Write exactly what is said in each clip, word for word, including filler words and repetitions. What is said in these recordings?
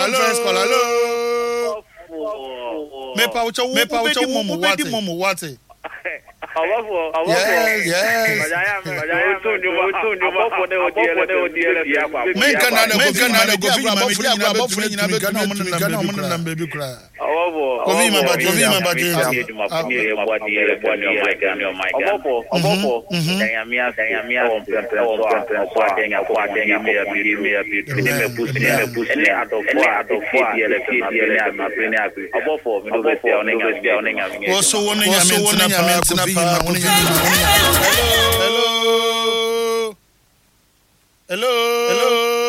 First call, hello. Me pa ucho, me pa ucho momo wati, momo wati. Awafo, awafo. Yes, yes. Majaya, majaya. Otu nyuma, opo ne odiele, ne odiele biya kwa. Me kana na, me kana na gofi ma me funi na be funi na be kana mo na kana mo na be bi kra. Awafo. Kofi ma ba kofi ma ba je. Awafo, awafo. Danyamia, danyamia on plan plan so plan so adenya ko adenya me abiri me abiri ne me pusi ne me pusi ne adofo adofo diele diele na prene abi. Awafo, me do be se onenya be onenya. Wo so woni nyame na pa kofi ma woni nyame. Hello. Hello. Hello.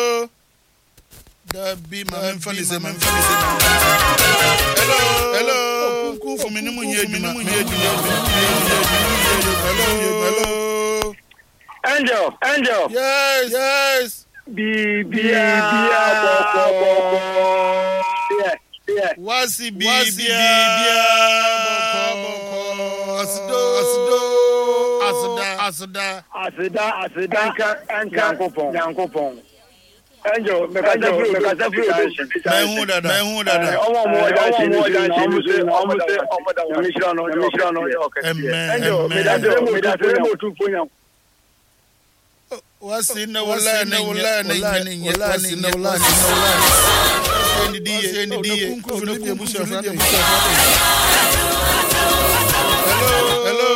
Da bi ma mfani se ma mfani se. Hello. Hello. Ku fu mi ni mu nye bi mu nye bi. Hello. Hello. Angel, Angel. Yes, yes. Bi bi bi boko boko. Yeah, yeah. Wasi bi bi boko boko. Asdo asdo. Asda asda. Asida asida anka anka yankopon yankopon. Angel, me ka se free, me ka se free. Me hu dada, me hu dada. Omo mo ja shi ni ja shi ni se omo se omo da mi shira no mi shira no okay. Angel, me da se me da se mo tu fo yan. Wasi na wala na wala na nyani wasi na wala na wala. Ndi di ndi di kunku ni bi musu afra. Hello,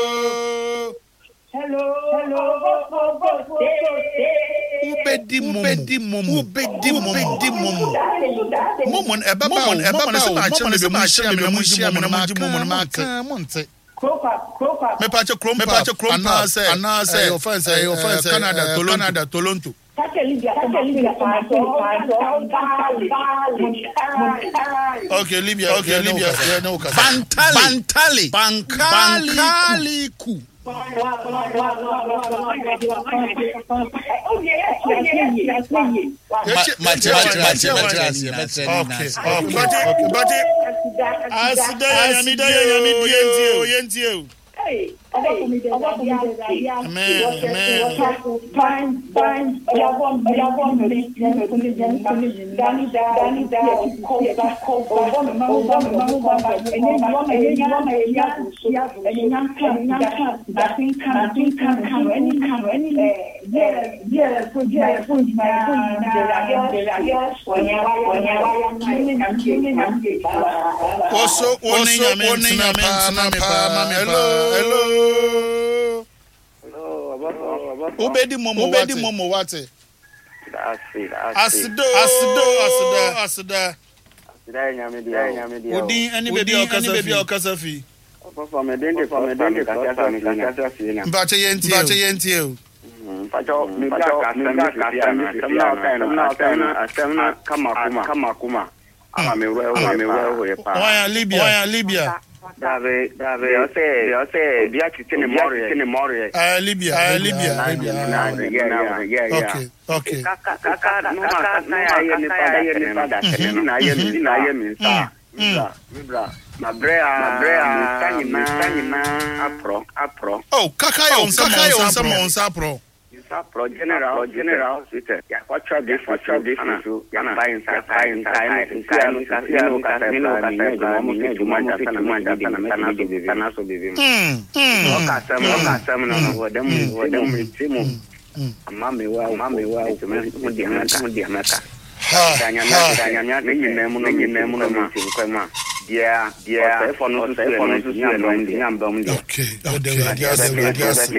hello. Hello, hello. Ubedi momo, ubedi momo, ubedi momo, ubedi momo. Momo eba ba, eba ba se ma che me be ma share me mo share me mo ji momo ma ka monte. Kropa, kropa. Me pa che krompa, me pa che krompa say, ana say, your friend say, your friend say Canada, Toronto, Canada, Toronto. Okay, Libya, okay, Libya, yeah, no, Bantali, Bantali, Bankali, ku. Hey, amen, hello. Ubedi momo, ubedi momo wate. Asido, asido, asida, asida. Asida nyame dia, nyame dia. Odi any baby okasa, baby okasa fi. Papa me dende, papa me dende kasa mi kasa fi na. Mbache yenti, mbache yenti o. Pacho, mi pacho, mi kasa mi semna kaina, semna kaina, semna kama kuma, kama kuma. Ama me wewe, ama me wewe pa. Waya Libya, waya Libya. Dave, Dave, yo say, yo say, dia kitene more, kitene more. Ah, Libya, ah, Libya, Libya. Yeah, yeah, yeah. Okay, okay. Kaka, kaka, no ma, na ya ni pada, ya ni pada. Na ya ni, na ya ni sa. Libra, Libra. Ma brea, ma brea, tani na, tani na. Apro, apro. Oh, kaka yo, kaka yo, sama on sa pro. Sa pro general, general hospital. Ya kwa try this, kwa try this so. Ya buy inside, buy inside, inside, inside, no ka se no ka se no mo se tuma ja sana ma ja sana me sana so bibi, sana so bibi. Hmm. No ka se no ka se no no dem dem timo. Amma me wa, amma me wa, mo di amaka, mo di amaka. Danya danya danya ne nyine mu no nyine mu no ma ko ma. Yeah, yeah. Okay, for no to say, for no to say, no, I'm done. Okay, okay. Yes, yes,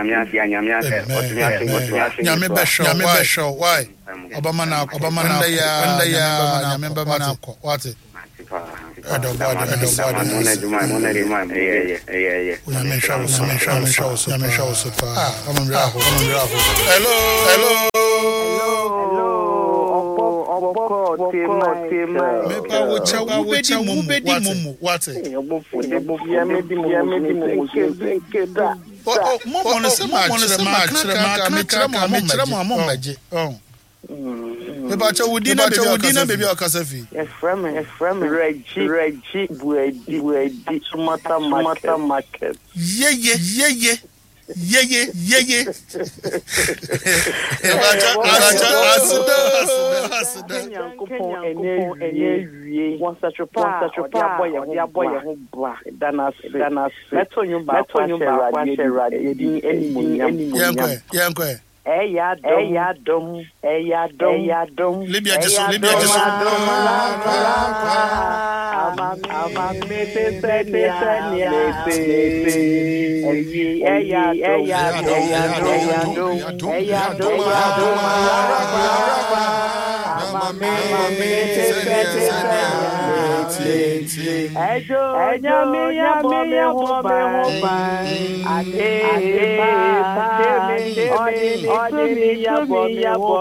yes. Nyame besho, nyame besho. Why? Obama na, Obama na, wanda ya, nyame Obama na ko. What? Edo body, edo body. Mona juma, mona juma. Yeah, yeah, yeah, yeah. Nyame show, nyame show, nyame show, nyame show so far. Ah, I'm bravo, I'm bravo. Hello, hello. Me pa wo cha wo cha wo bedi momo what eh oh momo no se ma chere ma chere ma me chere ma me chere ma mo maje oh me ba cha wudi na baby wudi na baby okasa fi e frame e frame Reggie Reggie buedi buedi sumata market ye ye ye ye Ye ye ye ye. Abacha abacha asida asida. Nyankopon ene ene wie. Won satropa satropa boye ho boye ho bra. Danas danas. Meto nyumba meto nyumba kwa sherade yedin enimu enimu. Yankwe yankwe. Eya dom eya dom eya dom eya dom. Libya Jesu Libya Jesu. Ama ama mete senia mete. Eya eya eya eya dom eya dom ama mete senia. Ejo nyame nyame hoba ade ba teme ode ya bo ya bo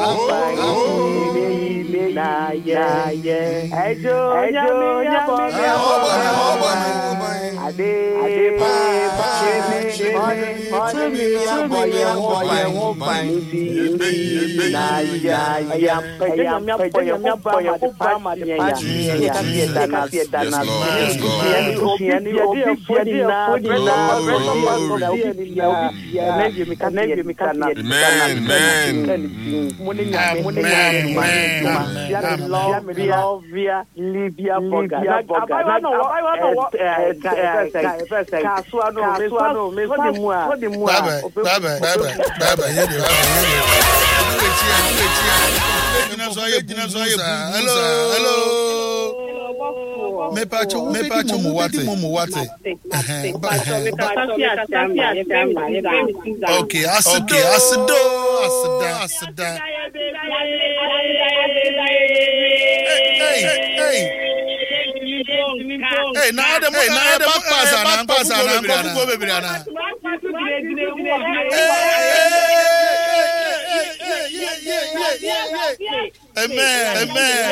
na ya ye ejo nyame nyame hoba ade ba teme ode ya bo ya hoba na ya ya ejo nyame hoba ya hoba ya Dana, Dana, Hello, hello. Me pacho me pacho mo wate mo wate. Okay, asido asido asida asida. Hey hey. Hey, na ada mo na ada pasa na pasa na ko go be ana. Amen, amen.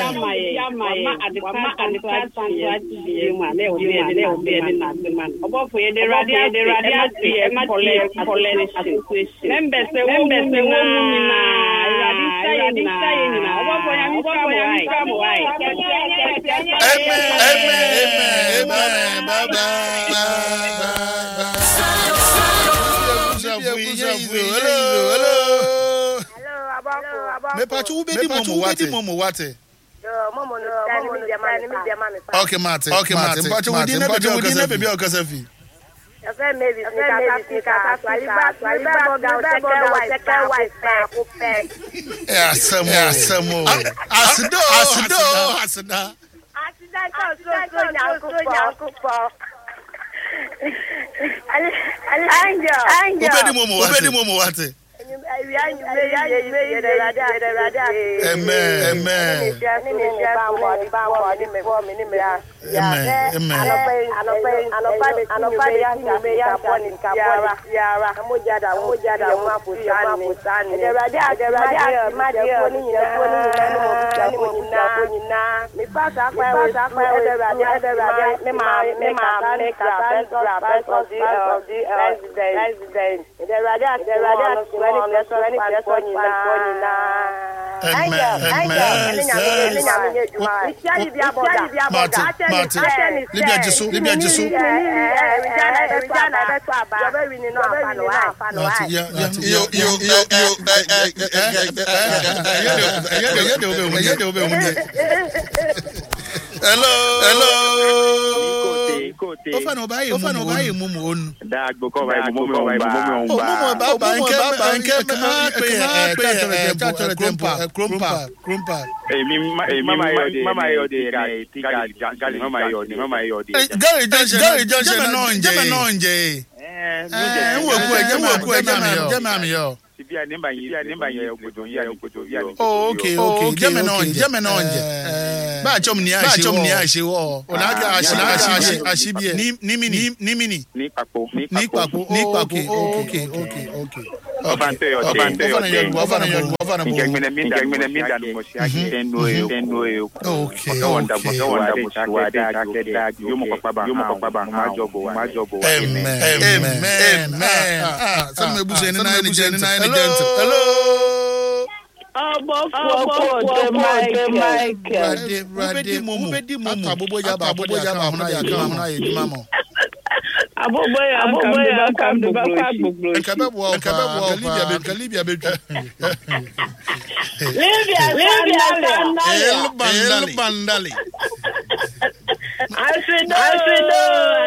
Me pacho ube di momo wate momo wate. Momo no momo no diamani mi diamani. Okay mate. Okay mate. Pacho udi na baby udi na baby okasafi. Afa maybe ni ka Africa swali ba swali ba boga o second wife pa ko pe. Yeah, samo. Yeah, samo. Asido asido asida. Asida ko so so nyanko nyanko po. Ali ali angel angel. Ube di momo wate. Ube di momo wate. Amen, amen. Libya Jesu, Libya Jesu. Hello, hello. Ofa no baye, ofa no baye mumu onu. Da gboko baye mumu baye mumu ba. Mumu ba ba nke ba nke ma pe eh tatore tempo, krompa, krompa. Eh mi mama yo de mama yo de gali gali mama yo de mama yo de. Gali gali junction no nje. Jeme no nje. Eh, wo ku e, wo ku e jeme yo. Jeme mi yo. Sibia nimba yi, nimba yi obodo yi obodo yi. Oh, okay, okay. Jeme no nje, jeme no nje. Ba chom ni ashi, ba chom ni ashi wo. Ona ga ashi, ashi, ashi bie. Ni ni mini, ni mini. Ni papo, ni papo, ni papo. Okay, okay, okay. Ofante yo, ofante yo. Ofana yo, ofana bo. Ngene minda, ngene minda no moshi ashi tendo yo, tendo yo. Okay, wanda wanda wanda wanda da yo mo papa yo mo papa ma jobo, ma jobo. Amen, amen, amen. Ah, some me buze ni na ni jeni na ni jenti. Hello. Abo fo fo Mike. Rade, rade, momo. Ata bobo ya ba, bobo ya ba, hona ya ka, hona ya di mamo. aboboya aboboya come the back gbogbo. Nkabebo nkabebo Libya be Libya be Libya Libya El Bandali Bandali Asido Asido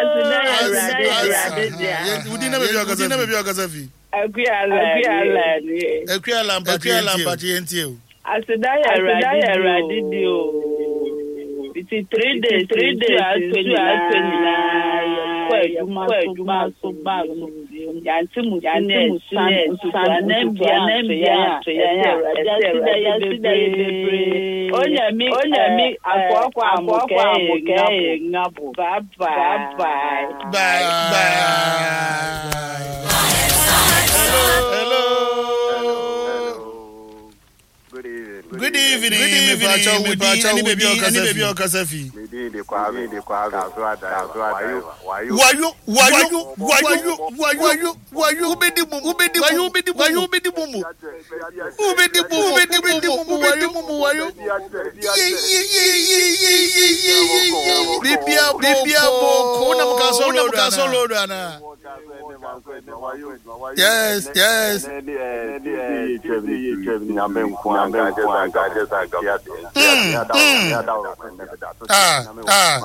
Asido Udina be bio kaza be bio kaza fi Akuala Akuala Akuala Akuala Mpati entie o Asida ya radio It's three days, three days, twenty nine. Kwejuma, kwejuma, so bad. Yanti mutine, sane, sane, biane, biane, yasida, yasida, yebre. Onya mi, onya mi, akwa, akwa, akwa, akwa, amuke, ngabu. Bye, bye, bye, bye, bye. Hello, hello. Good evening. Good evening. Me bacha we bacha we baby baby okasafi. Me dey dey kwa me dey kwa ga so ada so ada. Why you why you why you why you why you why you ubedi mumu ubedi why you ubedi why you ubedi mumu ubedi mumu ubedi ubedi mumu why you mumu why you ye ye ye ye ye ye ye bibia bibia boko na mkaso na mkaso lodo ana. Yes, yes. Ah, ah.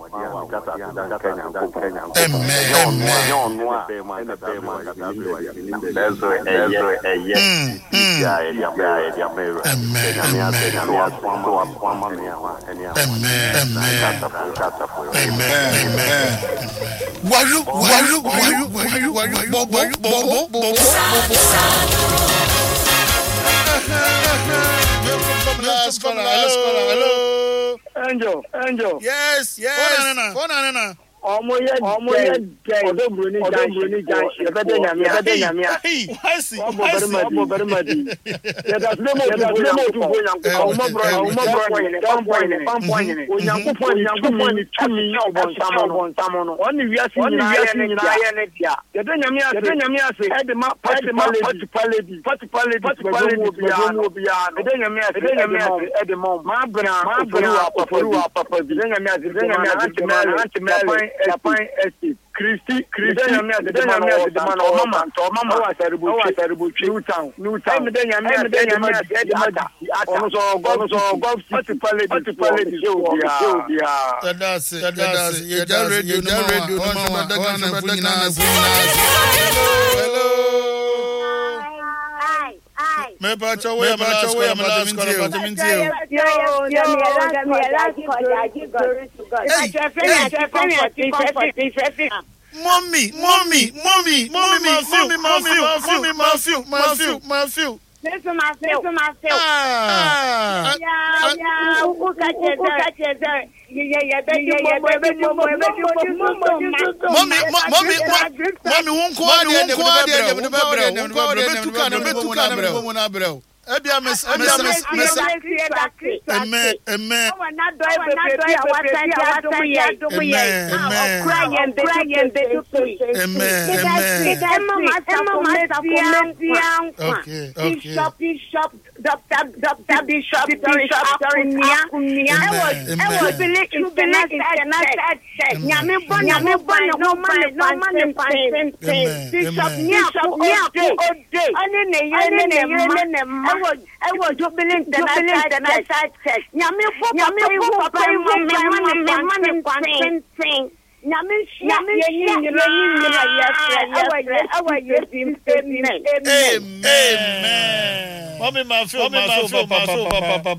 Why you, why you, why you, why you, why you, bo, bo, bo, bo, bo, bo. Hello. Angel, Angel. Yes, yes. Phone on, Nana. Ọmọ yẹ ọmọ yẹ jẹ ọdọ buroni jansi ẹbẹdẹ nyamia ẹbẹdẹ nyamia ọbọ bẹrẹmà di ọbọ bẹrẹmà di yẹda sinimá otu fo yanko ọmọ bọrọ ọmọ bọrọ yẹn pọnpọ yẹn pọnpọ yẹn onyanko fọ ni yanko fọ ni tumi ọbọ ntamọ no ntamọ no ọni wiase nyinaa yẹ ne dia yẹda nyamia yẹda nyamia se ẹdi ma pati paledi pati paledi pati paledi wo biya yẹda nyamia se yẹda nyamia se ẹdi mọ maa bẹrẹ maa bẹrẹ wa papa bi papa bi yẹda nyamia se yẹda nyamia se antimẹlẹ antimẹlẹ Japan estate Christy Christy nyamia de nyamia de man o mama to mama wa seribu wa seribu new town new town me de nyamia de nyamia de ata ono so go so go city pale city pale di so dia that's that's you just radio no radio no man daga na funyina na hello me bacha we me bacha we me last call apartment here yo yo yo me last me last call I give glory to God mommy mommy mommy mommy mommy mommy mommy Matthew Matthew Matthew listen Matthew listen Matthew ah yeah yeah who catch it catch it yeah yeah baby yeah baby mommy mommy mommy won ko ade de be brɛ de be brɛ betuka na betuka na be mo na brɛ ebia mes ebia mes mes eme eme na do e be be awatan awatan ye eme eme cry and cry and be eme eme emma masa komentian okay okay bishop bishop doctor doctor bishop bishop kunia kunia e was e was believe in international church nyame bo nyame bo no man no man pan bishop nia nia ode ani ne ye ne ne ne ma e was e was jubilant international church nyame bo nyame bo papa mo me me me pan sing nyame nyame ye ni ni ni yes yes awa ye bim amen amen mommy ma feel ma feel papa papa